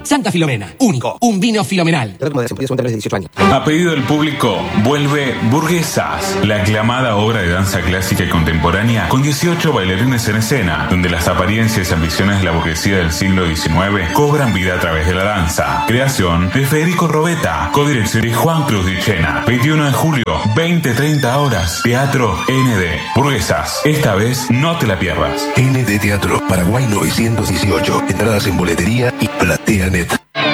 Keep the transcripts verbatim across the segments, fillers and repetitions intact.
Santa Filomena, único, un vino filomenal. A pedido del público, vuelve Burguesas, la aclamada obra de danza clásica y contemporánea con dieciocho bailarines en escena, donde las apariencias y ambiciones de la burguesía del siglo diecinueve cobran vida a través de la danza. Creación de Federico Robeta, codirección de Juan Cruz Dichena. veintiuno de julio, veinte treinta horas, Teatro N D. Burguesas, esta vez no te la pierdas. N D Teatro, Paraguay novecientos dieciocho. Entradas en boletería y PlateaNet.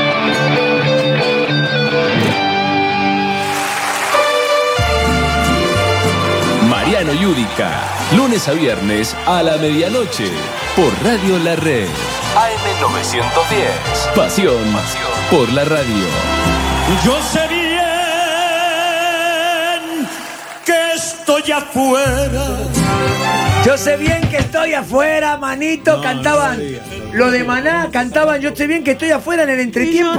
Mariano Yudica, lunes a viernes a la medianoche, por Radio La Red. A M novecientos diez. Pasión, Pasión por la radio. Yo sé bien que estoy afuera. Yo sé bien que estoy afuera, manito. No, cantaban no lo de Maná, cantaban Yo sé bien que estoy afuera en el entretiempo.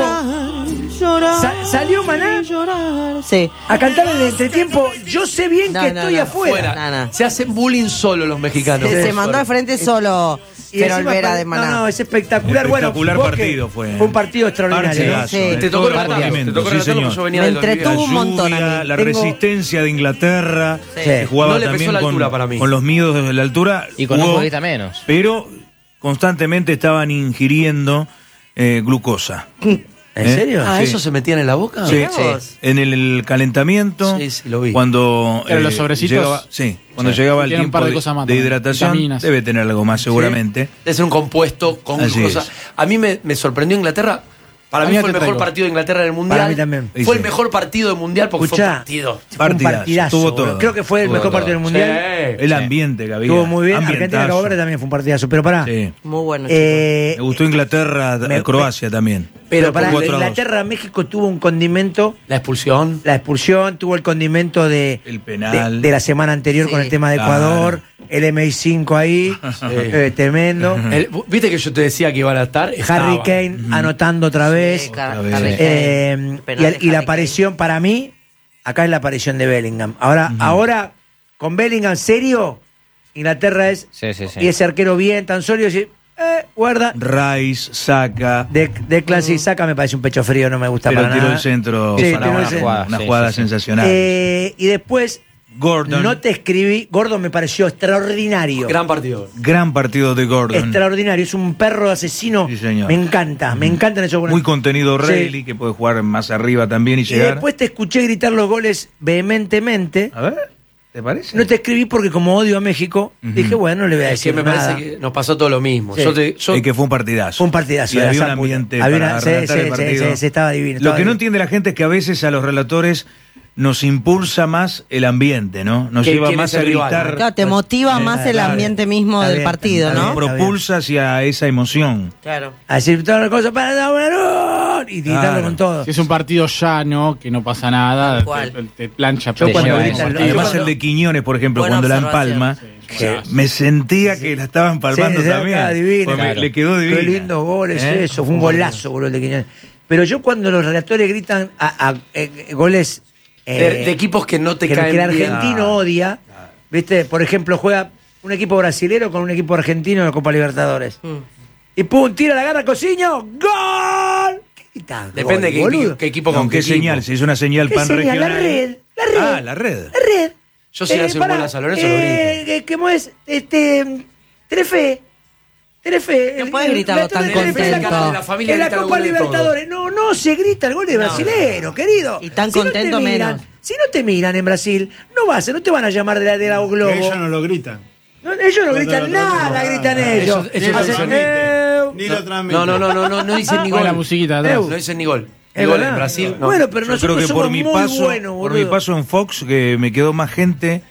Llorar, Sa ¿Salió Maná? Llorar. Sí. A cantar en el entretiempo. Yo sé bien no, que no, estoy no, afuera. No, no. Se hacen bullying solo los mexicanos. Se, se mandó al frente solo Pero Olvera de Maná. No, no, es espectacular. Espectacular bueno, partido fue. Fue un partido extraordinario. Sí. ¿eh? Te tocó el partido. Te tocó el partido, yo venía Me de los entretuvo un montón a mí. La Tengo- resistencia de Inglaterra, Sí. que jugaba No le pesó también la altura con, para mí. con los miedos de la altura. Y con jugó, un futbolista menos. Pero constantemente estaban ingiriendo eh, glucosa. ¿En ¿Eh? serio? Ah, Sí. ¿eso se metían en la boca? Sí, Mirá vos. en el, el calentamiento, Sí, sí, lo vi. cuando Pero los sobrecitos, llegaba, sí, cuando sí, llegaba el tienen un tiempo par de de, cosas más de también, hidratación, vitaminas. debe tener algo más seguramente. Es un compuesto con Así glucosa. es. A mí me, me sorprendió Inglaterra. Para A mí mí fue el te mejor traigo. partido de Inglaterra en el Mundial. Para mí también. Sí, Fue sí. el mejor partido del Mundial porque fue Escuchá. un partido. Fue un Partidazo, partidazo. tuvo boludo. todo. Creo que fue el Tuvo mejor todo. partido del Mundial. Sí. El ambiente que había. Estuvo muy bien. ambientazo. Argentina-Cabo Verde también fue un partidazo. Pero pará. Sí. Muy bueno. Eh, Me gustó Inglaterra, me- Croacia también. pero para cuatro a dos. Inglaterra-México tuvo un condimento. La expulsión. La expulsión, tuvo el condimento de, El penal. de, de la semana anterior Sí. con el tema de Claro. Ecuador, el M I cinco ahí, eh, tremendo. El- Viste que yo te decía que iban a estar. Harry Estaban. Kane anotando otra vez. Sí, Car- Otra vez. Harry Eh, Kane. y, Penal de y la Harry aparición para mí, acá es la aparición de Bellingham. Ahora, ahora con Bellingham serio, Inglaterra es, Sí, sí, sí. y ese arquero bien, tan sólido, y, eh, guarda. Rice, Saka, De, de clase y saca me parece un pecho frío, no me gusta pero para tiró nada. el centro Sí, para tiró una el centro. jugada, una Sí, jugada sí, sí. sensacional. Eh, y después, Gordon, no te escribí, Gordon me pareció extraordinario. Gran partido. gran partido de Gordon. Extraordinario, es un perro asesino. Sí, señor. Me encanta, me encantan esos goles. Muy contenido Sí. Rayleigh, que puede jugar más arriba también y Y llegar. después te escuché gritar los goles vehementemente. A ver, ¿te parece? No te escribí porque como odio a México, Ujú. dije, bueno, no le voy a Es que decir me nada. parece que nos pasó todo lo mismo. Sí. Yo te, yo, Es que fue un partidazo. Fue un partidazo. Y de la había un San Puta. ambiente Había para una- sí, relatar sí, el sí, partido. sí, sí, estaba divino. Lo estaba que no divino. entiende la gente es que a veces a los relatores nos impulsa más el ambiente, ¿no? Nos ¿Quién- lleva quién más es a el rival? gritar. Claro, te motiva Eh, más el claro. ambiente mismo Está del bien, partido, está ¿no? bien. Propulsa hacia esa emoción. Claro. A decir todas las cosas para dar una y gritarlo Claro. con todo. Si es un partido llano, que no pasa nada, Tal cual. te, te plancha. Yo te cuando lleva gritan el los- partido. Además cuando- el de Quiñones, por ejemplo, Buena cuando la observación. empalma, Que- me sentía que la estaba empalmando Sí, sí, también. acá, divino. Porque Claro. Le quedó divino. Qué lindo gol es ¿Eh? eso, fue un golazo, gol de Quiñones. Pero yo cuando los relatores gritan a, a- eh, goles eh, de, de equipos que no te que, caen que el bien. argentino odia, ¿viste? Por ejemplo, juega un equipo brasilero con un equipo argentino en la Copa Libertadores. Mm. Y pum, tira la garra Cosiño, ¡gol! ¿Qué gritan? Depende de qué, boludo? qué equipo ¿Con con qué qué señal? equipo. Si es una señal ¿Qué pan señal? regional. La red, la red. Ah, la red. La red. Yo si le hace un pará, gol a San Lorenzo lo eh, grito. eh, ¿Cómo es? Este, Telefe. Telefe. No el- podés el- gritarlo la- tan Telefe, contento. la- La familia en la grita los Copa goles de todo. Libertadores. No, no se grita el gol de brasilero, querido. Y tan Si no te contento miran- menos. Si no te miran en Brasil, no vas, no te van a llamar de la, de la Globo. Ellos no lo gritan. No, ellos no No te gritan lo nada, transmiten. gritan Ah, ellos. ellos- ellos Hacen, transmiten. "Eh, Ni lo transmiten. No, no, no, no, no, no dicen ni Con gol. la musiquita atrás. No dicen ni gol. Ni Es gol verdad. en Brasil. No. Bueno, pero Yo nosotros creo que somos por mi muy paso, buenos, por mi boludo. paso en Fox, que me quedó más gente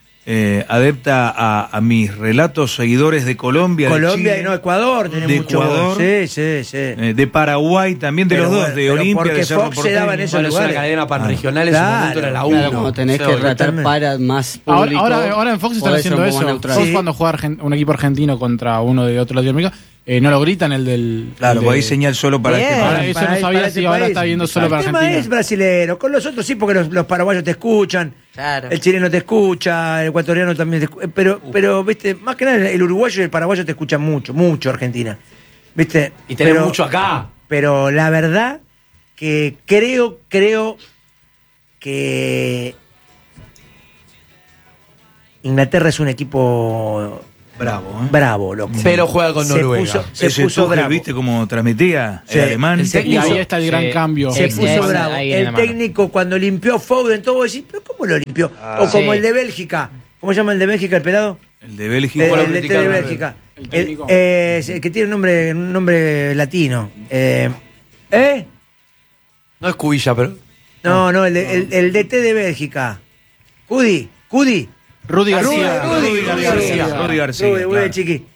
eh, adepta a, a mis relatos, seguidores de Colombia, Colombia de y Chile, no Ecuador, tiene de mucho. Ecuador. Sí, sí, sí. eh, de Paraguay, también de Pero los dos, bueno, de pero Olimpia, porque de Cerro Fox se daba en Porteño. esos Bueno, es una lugares. cadena panregional, en Claro. su momento era la Claro, uno. Como tenés Sí, que obvio. tratar para más Ahora, público. ahora, ahora en Fox están podés ser haciendo un poco eso. más neutral. Fox Sí. cuando juega argen- un equipo argentino contra uno de otro latinoamericano, eh, no lo gritan el del... Claro, el de- porque hay señal solo para Bien. este Ahora, país. eso Para- no sabía para si ese ahora país. está viendo solo para El tema Argentina. es brasilero, con los otros sí, porque los, los paraguayos te escuchan, Claro. el chileno te escucha, el ecuatoriano también te escucha, pero, pero, viste, más que nada el uruguayo y el paraguayo te escuchan mucho, mucho Argentina, viste. Y tenemos Pero- mucho acá. pero la verdad que creo, creo que Inglaterra es un equipo bravo, ¿eh? bravo, loco. Pero juega con Se Noruega. puso- Se Ese puso Tuchel, bravo. ¿viste cómo transmitía Sí, el alemán? el Y técnico. ahí está el gran Sí. cambio. Se Sí, puso sí, bravo. ahí en El la mano. técnico cuando limpió Foden, todo vos decís, pero ¿cómo lo limpió? o como Sí. el de Bélgica. ¿Cómo se llama el de Bélgica, el pelado? El de Bélgica. El, lo el de, criticaron, de ¿no? Bélgica. El El, técnico. eh, es el que tiene un nombre, un nombre latino. Eh, ¿Eh? No es Cubilla, pero. No, no, el, de, el, el D T de Bélgica. Cudi, Cudi. Rudy García. Rudy, Rudy Rudy García. García. Rudy García, Rudy, muy claro. bien, chiqui.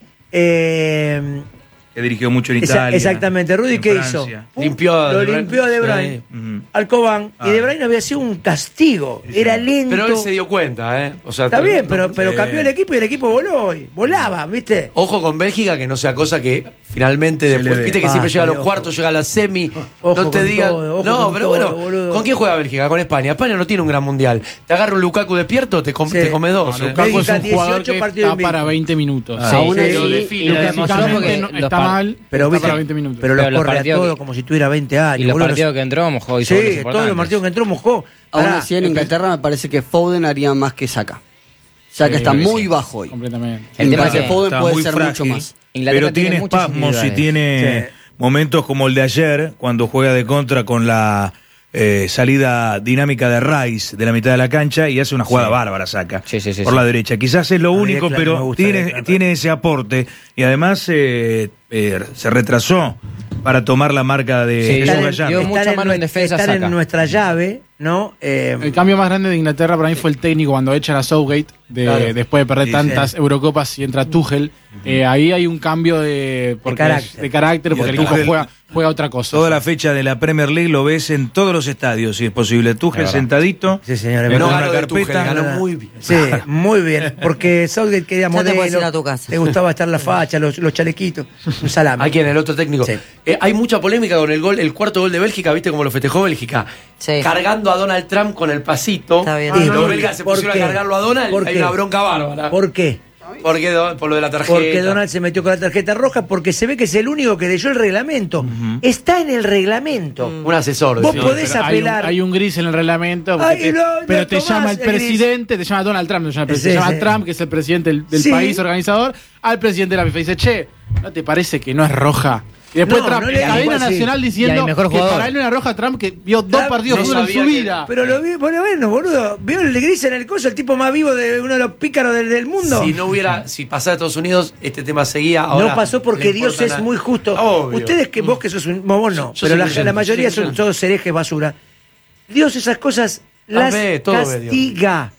Eh, Que dirigió mucho en esa- Italia. exactamente. Rudy, en ¿qué Francia. hizo? Pum, Limpió a Lo De Bruyne. limpió a De Bruyne. Sí. Ujú. Alcoban. Ah. Y De Bruyne había sido un castigo. Era lento. Pero él se dio cuenta, ¿eh? O sea, Está bien, pero, pero Sí. cambió el equipo y el equipo voló. y Volaba, ¿viste? Ojo con Bélgica, que no sea cosa que finalmente Se después. le ve. Viste que Ah, siempre llega a los ojo. cuartos, llega a la semi. Ojo no te con digan. todo, ojo No, con pero todo, bueno. boludo. ¿Con quién juega Bélgica? Con España. España no tiene un gran mundial. Te agarra un Lukaku despierto, te, com- Sí. te come dos. No, ¿eh? Lukaku es un Bélgica, jugador dieciocho que partidos está para invictos. veinte minutos. Ah. Sí, Aún sí, así, lo Y define, lo demostró físicamente porque no- los está par- mal, Pero, está viste, para veinte minutos. pero Pero lo los corre a partidos todo que- como si tuviera veinte años. Y los boludo. partidos que entró, mojó y Sí, goles todos los importantes. partidos que entró mojó. Aún Pará, así, en Inglaterra me parece que Foden haría más que Saka. Saka Sí, está creo que muy sí. bajo hoy. Completamente. El Me tema parece es que que Foden Está puede muy ser frágil, mucho más. Inglaterra pero tiene tiene muchas espasmos y individualidades. tiene Sí. momentos como el de ayer, cuando juega de contra con la eh, salida dinámica de Rice de la mitad de la cancha y hace una jugada Sí. bárbara, Saca Sí, sí, sí, por sí. la derecha. Quizás es lo A mí único, Declan me pero gusta tiene, Declan. tiene ese aporte y además eh, eh, se retrasó para tomar la marca de Sí, Jesús dio- Gallardo. dio mucha Están en mano en nue- defensa, están Saka. en nuestra llave, ¿no? Eh, El cambio más grande de Inglaterra para mí fue el técnico cuando echan a Southgate, de, Claro. después de perder Sí, tantas sí. Eurocopas y entra Tuchel. Eh, ahí hay un cambio de, porque carácter. es- de carácter, Y porque a el equipo Tuchel- juega, juega otra cosa. Toda la fecha de la Premier League lo ves en todos los estadios, si es posible. Tuchel verdad. sentadito, Sí, señor, es con verdad. No una ganó de Tuchel, carpeta. ganó muy bien. Sí, muy bien. Porque Southgate quería Ya te puedes modelo. ir a tu casa. Le gustaba estar la facha, los, los chalequitos. Un salame. Hay quien, el otro técnico. Sí. Eh, hay mucha polémica con el gol, el cuarto gol de Bélgica, ¿viste cómo lo festejó Bélgica? Sí. Cargando a Donald Trump con el pasito. Está bien. Y Ah, los no, belgas se ¿por pusieron qué? a cargarlo a Donald. ¿Por Hay qué? una bronca bárbara. ¿Por qué? Porque do- por lo de la tarjeta. Porque Donald se metió con la tarjeta roja porque se ve que es el único que leyó el reglamento. Está en el reglamento. Un asesor. Vos decía. podés Pero hay, un, apelar. hay un gris en el reglamento, porque Ay, te- lo- pero lo te tomás, llama el el gris. presidente, te llama Donald Trump, no te llama, el Sí, presidente, te llama sí. Trump, que es el presidente del, del Sí. país organizador, al presidente de la FIFA y dice, che, ¿no te parece que no es roja? Y después No, Trump, no le en cadena digo así. nacional Y diciendo al mejor que jugador. para él no era roja Trump, que vio dos Trump partidos de no fútbol en sabía su que- vida. Pero lo vi, bueno, bueno, boludo. Vio el gris en el coso, el tipo más vivo de uno de los pícaros del, del mundo. Si no hubiera, si pasara a Estados Unidos, este tema seguía. Ahora no pasó porque le Dios importa es nada. muy justo. Obvio. Ustedes que vos que sos un. Vos no, Yo pero soy la, creyente, la mayoría soy son creyente. todos herejes basura. Dios esas cosas las ve, todo ve Dios. castiga.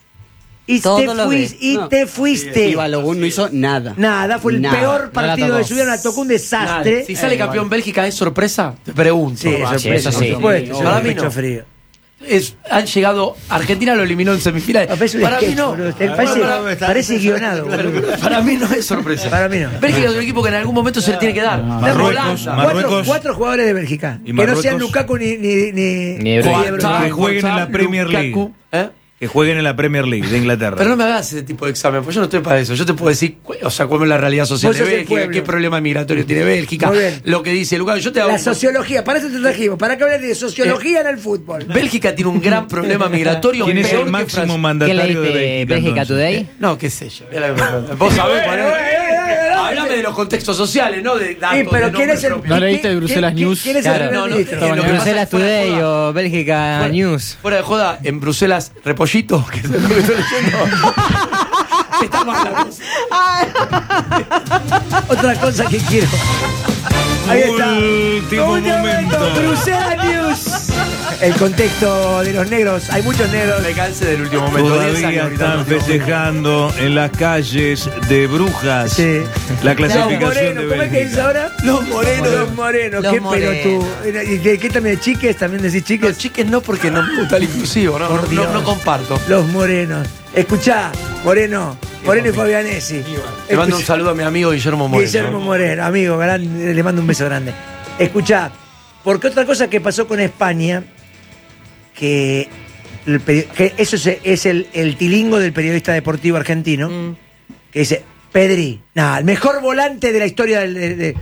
Y Todo te lo fuiste. ve. Y No. te fuiste. Y Balogun no hizo nada. Nada, fue el Nada. peor No la partido tocó. de su vida, la tocó un desastre. Nada. Si sale Eh, campeón igual. Bélgica, ¿es sorpresa? Te pregunto. Sí, Ah, sorpresa, eso sí. por supuesto. Para Para mí pecho no. frío. Es, han llegado. Argentina lo eliminó en semifinales. Ah, parece un Para mí sketch, no. boludo. Te Parece, Para- parece guionado, pero boludo. para mí no es sorpresa. Para mí no. Bélgica es un equipo que en algún momento se le tiene que dar. Marruecos, Holanda. Marruecos. Cuatro, cuatro jugadores de Bélgica. ¿Y Que no Marruecos? sean Lukaku ni, ni, ni, Ni De Bruyne. De Bruyne. Cuarta, Que jueguen en la Premier League. Lukaku, ¿eh? Que jueguen en la Premier League de Inglaterra. Pero no me hagas ese tipo de examen, porque yo no estoy para eso. Yo te puedo decir, cu- o sea, cuál es la realidad social Vos de sos el Bélgica, pueblo. qué problema migratorio tiene Bélgica, Muy bien. lo que dice Lukaku. Yo te hago La sociología, para eso te trajimos, para que hables de sociología en el fútbol. Bélgica tiene un gran problema migratorio. ¿Quién es peor el que máximo Francia. ¿Qué mandatario de leíste? Bélgica? ¿Bélgica entonces? Today? No, qué sé yo. Mira lo que me preguntas. Vos sabés, Manuel. Hablame de los contextos sociales, ¿no? De datos, Sí, pero de ¿quién nombres es el propios. ¿No leíste de Bruselas ¿quién- News? ¿Quién es Claro. el primer No, no, ministro? eh, lo que pasa Bruselas es fuera de Today joda. o Bélgica Fuera- News. Fuera de joda, en Bruselas, Repollito, que es lo que estoy leyendo. Está mal la cosa. Otra cosa que quiero. Ahí está. Último Último momento. Bruselas News. El contexto de los negros. Hay muchos negros. Me cansé del último momento. diez Todavía años gritando están último momento. festejando en las calles de Brujas Sí. la Los clasificación morenos, de ¿cómo es que dice Bélgica. ahora? Los morenos. Los morenos, Los qué morenos. pelotudo. ¿Y qué, qué también de chiques? ¿También decís Los chiques? chiques no, porque no me gusta el inclusivo, no, Por no, Dios. no, no comparto. Los morenos. Escuchá, Moreno. Moreno y Fabianesi. Le mando un Escuchá. saludo a mi amigo Guillermo Moreno. Guillermo Moreno, amigo, gran- le mando un beso grande. Escuchá, porque otra cosa que pasó con España, que, el peri- que eso es, es el, el tilingo del periodista deportivo argentino, Mm. que dice, Pedri, nada, el mejor volante de la historia del... de- de-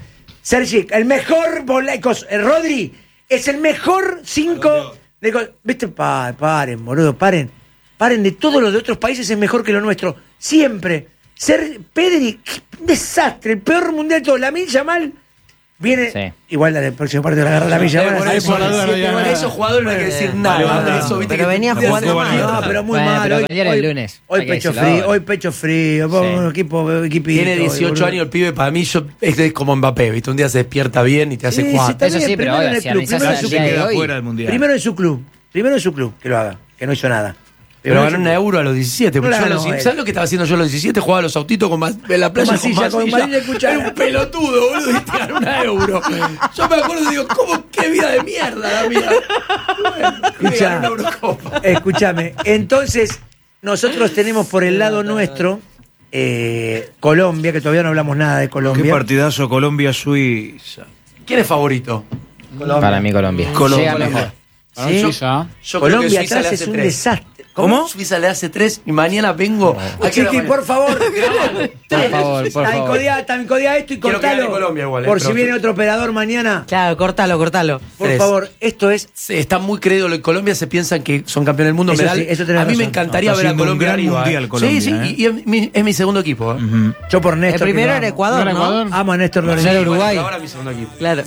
Sergi, el mejor voleicos. Rodri es el mejor cinco. De, ¿viste? Pa, paren, boludo, paren. Paren, de todos los de otros países es mejor que lo nuestro. Siempre. Ser Pedri, un desastre, el peor mundial de todo. Lamine Yamal viene. Sí. Igual la del próximo partido la agarra Lamine Yamal. Por eso, esos jugadores no hay que decir nada. Eso, ¿viste? Pero venía jugando mal. No, pero muy bueno, mal. Pero hoy, ayer hoy, el lunes. Hoy pecho frío, hoy pecho frío. Sí. Un equipo, equipito. Tiene dieciocho años el pibe, para mí yo, es como Mbappé, ¿viste? Un día se despierta bien y te hace sí, cuatro. Sí, eso sí, pero primero ahora, en el si club, primero en su club. Primero en su club. Primero en su club, que lo haga, que no hizo nada. Pero ganó un euro a los diecisiete. No yo ganó, los, eh. ¿Sabes lo que estaba haciendo yo a los diecisiete? Jugaba a los autitos con mas, en la playa con masilla, con con masilla. masilla Era un pelotudo, boludo, y te ganó un euro. Yo me acuerdo y digo, ¿cómo? ¿Qué vida de mierda la mía? Escuchá, escúchame. Entonces, nosotros tenemos por el lado nuestro eh, Colombia, que todavía no hablamos nada de Colombia. Qué partidazo Colombia-Suiza. ¿Quién es favorito? Colombia. Para mí Colombia. Colombia. Llega mejor. ¿Sí? Suiza. Yo Colombia creo que Suiza atrás le es hace un tres. desastre. ¿Cómo? Suiza le hace tres y mañana vengo. No. Chiqui, por favor. Por favor, por favor. Tancodea esto y Quiero que cortalo. gane Colombia igual, eh, por pero- si viene otro operador mañana. Claro, cortalo, cortalo. Por Tres. favor, esto es. Sí, está muy creído. En Colombia se piensan que son campeones del mundo. Eso medal. sí, eso tenés a mí me razón. encantaría No, está ver a haciendo un Colombia gran arriba. mundial eh. Colombia, sí, sí, eh. y, y es, mi, es mi segundo equipo. eh. Uh-huh. Yo por El Néstor. primero que era lo amo. Ecuador, ¿No era ¿no? Ecuador? Amo a Néstor Lorenzo. Era Uruguay. Ahora mi segundo equipo. Claro.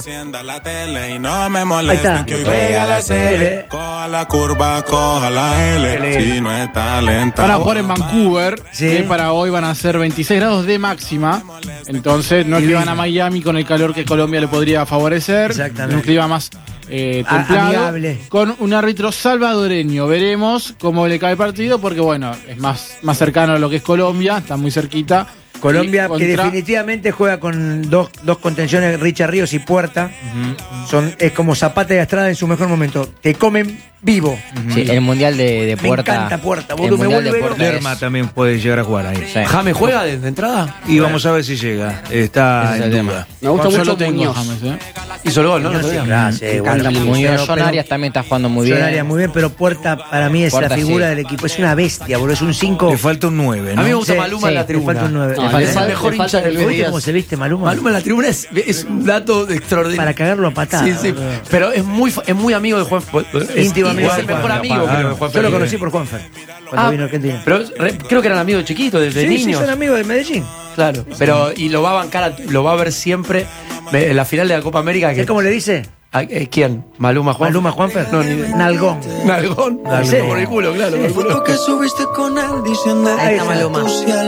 Ahí está. Pega la L. Coja la curva, coja la L. Si no está lenta. Van a jugar en Vancouver, Sí. que para hoy van a ser veintiséis grados de máxima. Entonces no es que van a Miami con el calor que Colombia le podría favorecer. Exactamente. Un clima más eh, A- templado. amigable. Con un árbitro salvadoreño. Veremos cómo le cae el partido, porque bueno, es más, más cercano a lo que es Colombia, está muy cerquita. Colombia, Y que contra- definitivamente juega con dos, dos contenciones, Richard Ríos y Puerta. Ujú. Son, es como Zapata y Estrada en su mejor momento. Te comen vivo. Sí, el mundial de, de Me Puerta. encanta Puerta, el boludo, me mundial de vuelve Puerta Lerma es- también puede llegar a jugar ahí. Sí. ¿James juega de, de entrada? Y vamos a ver si llega. Está Ese es en el duda. Me gusta Yo mucho lo tengo, Muñoz. James, ¿eh? Hizo el gol, ¿no? Muñoz, El otro día. gracias, Me bueno, encanta. y Muñoz, Pero- John pero- Arias también está jugando muy bien. John Arias muy bien, pero Puerta para mí es Puerta, la figura sí. del equipo. Es una bestia, boludo. Es un cinco. Le falta un nueve, A ¿no? mí me gusta Sí, Maluma en sí, la le tribuna. falta un nueve. No, Le falta- es el le mejor falta hincha del Luis ¿Viste Díaz. cómo se viste Maluma? Maluma en la tribuna es, es un dato extraordinario. Para cagarlo a patadas. Sí, sí. boludo. Pero es muy, es muy amigo de Juan. Es, Íntimo amigo es de el mejor Juan. amigo, Claro. creo, de Juan Yo lo Fernández. conocí por Juanfer, cuando Ah, vino a Argentina. Pero re- creo que eran amigos chiquitos, desde Sí, sí, niños. son amigos de Medellín. Claro. Pero, y lo va a bancar, a- lo va a ver siempre en la final de la Copa América. Que, ¿Es como le dice? ¿A- eh, ¿Quién? ¿Maluma Juan? Maluma Juanfer. No, ni idea. Nalgón. Nalgón. ¿En serio? Por el culo, claro. por el culo. que subiste con él diciendo Ahí está Maluma.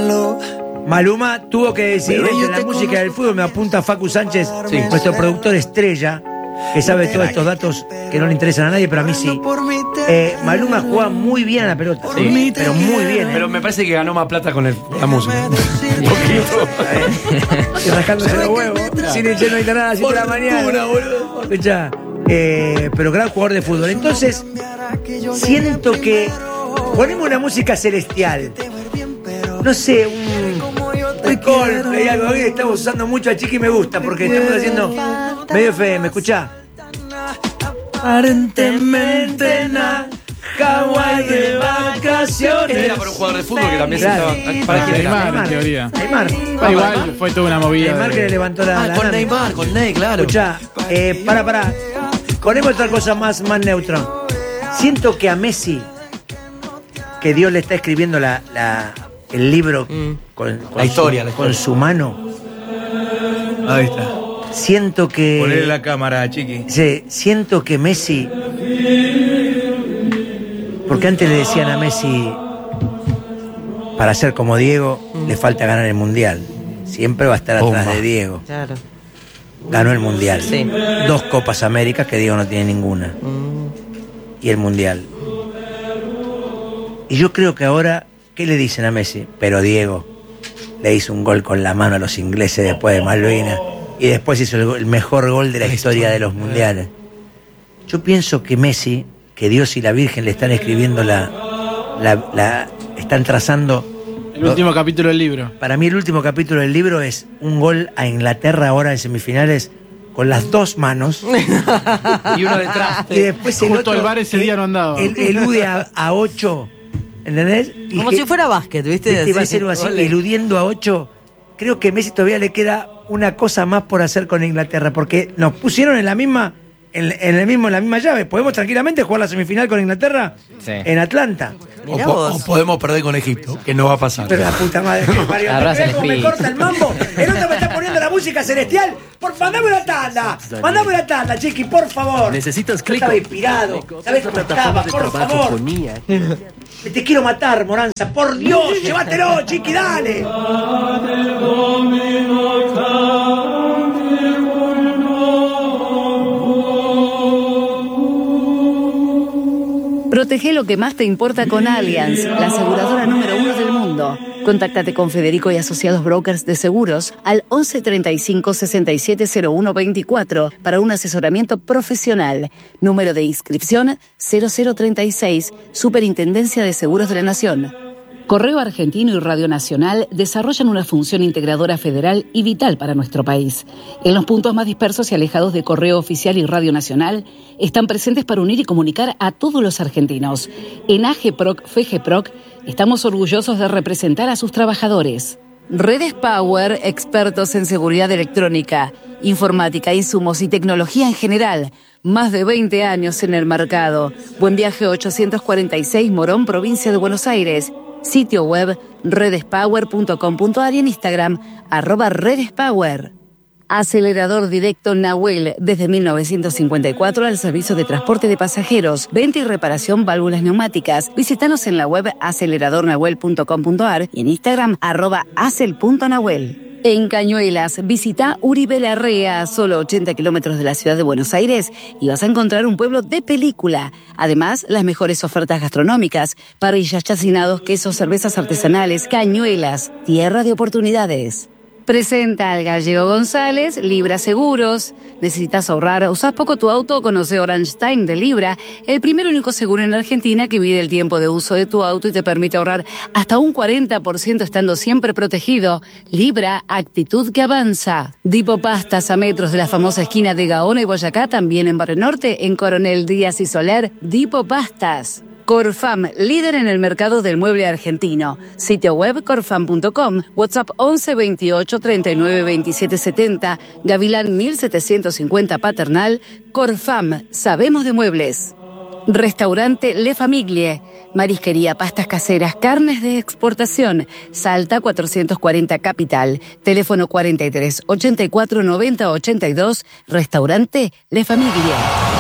Maluma tuvo que decidir Pero yo entre la te música del fútbol, me apunta Facu Sánchez, Sí. nuestro productor estrella, que sabe todos estos datos que no le interesan a nadie, pero a mí sí. Eh, Maluma juega muy bien a la pelota, Sí. pero muy bien. ¿eh? Pero me parece que ganó más plata con el, la música. Un poquito. Y rascándose los huevos, sin el lleno de nada, a las siete de la mañana. Escuchá, eh, pero gran jugador de fútbol. Entonces, siento que ponemos una música celestial. No sé, un, un Coldplay, algo. Hoy estamos usando mucho a Chiqui, me gusta, porque estamos haciendo medio F M, escuchá. Aparentemente na Hawái de vacaciones. Era para un jugador de fútbol que también Claro. se estaba. ¿Para quién era? Neymar, en teoría. Neymar. Ah, igual fue toda una movida. Neymar de- que le levantó la. Ah, la con nana. Neymar, con Ney, claro. Escuchá, eh, para, para. Ponemos otra cosa más, más neutra. Siento que a Messi, que Dios le está escribiendo la, la- el libro con, con La historia, su, la historia. con su mano, Ahí está. siento que. Ponele la cámara, chiqui. Sí, siento que Messi. Porque antes le decían a Messi, para ser como Diego, le falta ganar el mundial. Siempre va a estar atrás Bomba. de Diego. Claro. Ganó el mundial. Sí. Dos Copas Américas que Diego no tiene ninguna. Y el mundial. Y yo creo que ahora, ¿qué le dicen a Messi? Pero Diego le hizo un gol con la mano a los ingleses después de Malvinas. Y después hizo el, go- el mejor gol de la historia de los mundiales. Yo pienso que Messi, que Dios y la Virgen le están escribiendo la. la, la- están trazando. El último capítulo del libro. Para mí el último capítulo del libro es un gol a Inglaterra ahora en semifinales con las dos manos. Y uno detrás. Y después el Justo otro, el bar ese que día no andaba. el- elude a, a ocho. ¿Entendés? Y Como que- si fuera básquet, ¿viste? viste, va a Así, ser así, ole. eludiendo a ocho. creo que a Messi todavía le queda una cosa más por hacer con Inglaterra, porque nos pusieron en la misma, en, en el mismo, en la misma llave. ¿Podemos tranquilamente jugar la semifinal con Inglaterra? Sí. En Atlanta. O, po- o podemos perder con Egipto, que no va a pasar. Pero la puta madre que parió. Agarrás el ¿Ves cómo me espíritu. corta el mambo? El otro me está poniendo la música celestial. Por mandame una tanda. Mandame una tanda, chiqui, por favor. Necesitas Yo clic. estaba inspirado. ¿Sabés cómo estaba? Por favor. Te quiero matar, Moranza. Por Dios, llévatelo, chiqui, dale. Protege lo que más te importa con Allianz, la aseguradora número uno del mundo. Contáctate con Federico y Asociados Brokers de Seguros al once treinta y cinco sesenta y siete cero uno veinticuatro para un asesoramiento profesional. Número de inscripción cero cero treinta y seis, Superintendencia de Seguros de la Nación. Correo Argentino y Radio Nacional desarrollan una función integradora federal y vital para nuestro país. En los puntos más dispersos y alejados de Correo Oficial y Radio Nacional, están presentes para unir y comunicar a todos los argentinos. En AGEPROC, FEGEPROC, estamos orgullosos de representar a sus trabajadores. Redes Power, expertos en seguridad electrónica, informática, insumos y tecnología en general. Más de veinte años en el mercado. Buen Viaje ochocientos cuarenta y seis, Morón, provincia de Buenos Aires. Sitio web redespower punto com punto a r y en Instagram arroba redespower. Acelerador directo Nahuel, desde mil novecientos cincuenta y cuatro al servicio de transporte de pasajeros, venta y reparación válvulas neumáticas. Visítanos en la web acelerador nahuel punto com punto a r y en Instagram arroba acel punto nahuel. En Cañuelas, visita Uribe Larrea, solo ochenta kilómetros de la ciudad de Buenos Aires, y vas a encontrar un pueblo de película. Además, las mejores ofertas gastronómicas, parrillas, chacinados, quesos, cervezas artesanales. Cañuelas, tierra de oportunidades. Presenta al Gallego González, Libra Seguros. ¿Necesitas ahorrar? ¿Usás poco tu auto? Conoce Orange Time de Libra, el primer y único seguro en Argentina que mide el tiempo de uso de tu auto y te permite ahorrar hasta un cuarenta por ciento estando siempre protegido. Libra, actitud que avanza. Dipo Pastas, a metros de la famosa esquina de Gaona y Boyacá, también en Barrio Norte, en Coronel Díaz y Soler. Dipo Pastas. Corfam, líder en el mercado del mueble argentino. Sitio web corfam punto com, WhatsApp once veintiocho treinta y nueve veintisiete setenta, Gavilán mil setecientos cincuenta Paternal. Corfam, sabemos de muebles. Restaurante Le Famiglie, marisquería, pastas caseras, carnes de exportación. Salta cuatrocientos cuarenta Capital, teléfono cuarenta y tres ochenta y cuatro noventa ochenta y dos, Restaurante Le Famiglie.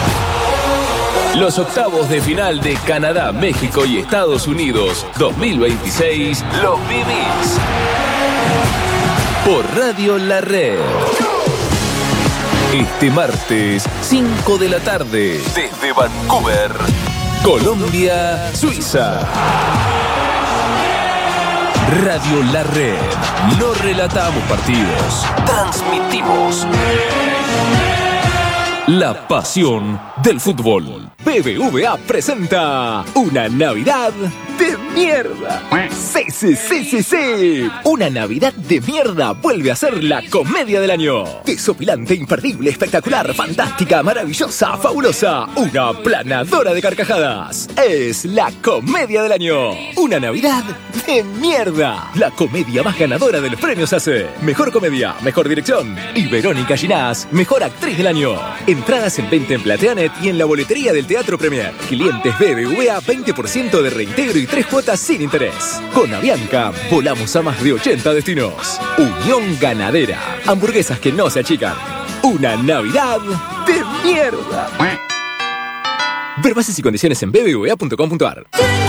Los octavos de final de Canadá, México y Estados Unidos dos mil veintiséis los vivís por Radio La Red. Este martes, cinco de la tarde, desde Vancouver, Colombia, Suiza. Radio La Red. No relatamos partidos, transmitimos la pasión del fútbol. B B V A presenta una Navidad de mierda. Sí, sí, sí, sí, sí. Una Navidad de mierda vuelve a ser la comedia del año. Desopilante, imperdible, espectacular, fantástica, maravillosa, fabulosa. Una planadora de carcajadas. Es la comedia del año. Una Navidad de mierda. La comedia más ganadora de los premios A C E. Mejor comedia, mejor dirección. Y Verónica Ginás, mejor actriz del año. Entradas en venta en Plateanet y en la boletería del Teatro Premier. Clientes B B V A, veinte por ciento de reintegro y tres cuotas sin interés. Con Avianca, volamos a más de ochenta destinos. Unión Ganadera. Hamburguesas que no se achican. Una Navidad de mierda. Ver bases y condiciones en b b v a punto com punto a r.